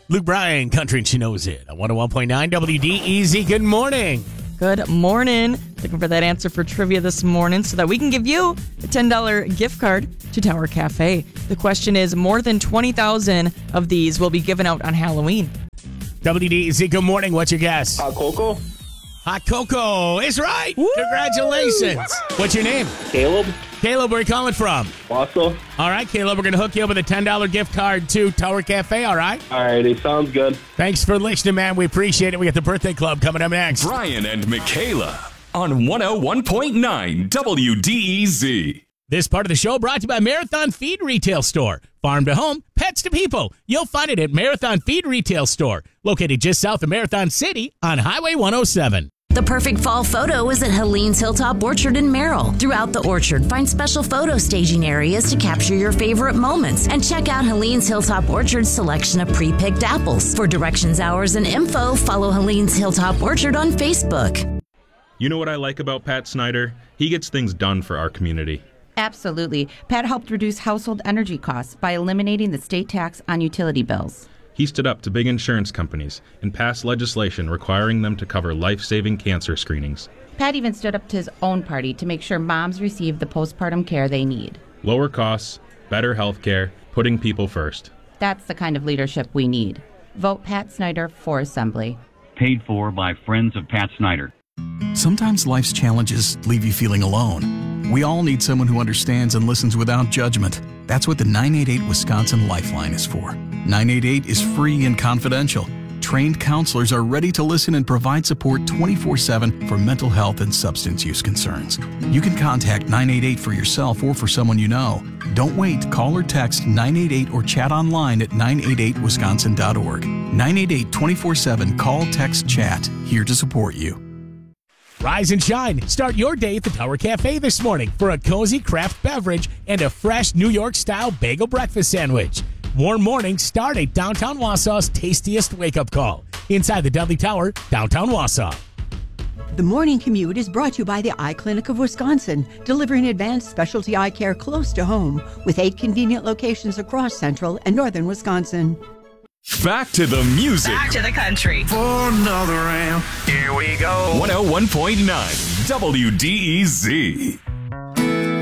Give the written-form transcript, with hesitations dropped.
Luke Bryan, Country and She Knows It. On 101.9 WDEZ. Good morning. Good morning. Looking for that answer for trivia this morning so that we can give you a $10 gift card to Tower Cafe. The question is, more than 20,000 of these will be given out on Halloween. WDEZ, good morning. What's your guess? Hot cocoa. Hot cocoa is right. Woo! Congratulations. What's your name? Caleb. Caleb, where are you calling from? Wausau. All right, Caleb, we're going to hook you up with a $10 gift card to Tower Cafe, all right? Alrighty, sounds good. Thanks for listening, man. We appreciate it. We got the birthday club coming up next. Brian and Michaela on 101.9 WDEZ. This part of the show brought to you by Marathon Feed Retail Store. Farm to home, pets to people. You'll find it at Marathon Feed Retail Store, located just south of Marathon City on Highway 107. The perfect fall photo is at Helene's Hilltop Orchard in Merrill. Throughout the orchard, find special photo staging areas to capture your favorite moments. And check out Helene's Hilltop Orchard's selection of pre-picked apples. For directions, hours, and info, follow Helene's Hilltop Orchard on Facebook. You know what I like about Pat Snyder? He gets things done for our community. Absolutely. Pat helped reduce household energy costs by eliminating the state tax on utility bills. He stood up to big insurance companies and passed legislation requiring them to cover life-saving cancer screenings. Pat even stood up to his own party to make sure moms receive the postpartum care they need. Lower costs, better health care, putting people first. That's the kind of leadership we need. Vote Pat Snyder for Assembly. Paid for by Friends of Pat Snyder. Sometimes life's challenges leave you feeling alone. We all need someone who understands and listens without judgment. That's what the 988 Wisconsin Lifeline is for. 988 is free and confidential. Trained counselors are ready to listen and provide support 24/7 for mental health and substance use concerns. You can contact 988 for yourself or for someone you know. Don't wait. Call or text 988 or chat online at 988wisconsin.org. 988 24/7. Call, text, chat. Here to support you. Rise and shine. Start your day at the Tower Cafe this morning for a cozy craft beverage and a fresh New York-style bagel breakfast sandwich. Warm mornings start at downtown Wausau's tastiest wake-up call. Inside the Dudley Tower, downtown Wausau. The morning commute is brought to you by the Eye Clinic of Wisconsin, delivering advanced specialty eye care close to home with 8 convenient locations across central and northern Wisconsin. Back to the music. Back to the country. For another round, here we go. 101.9 WDEZ.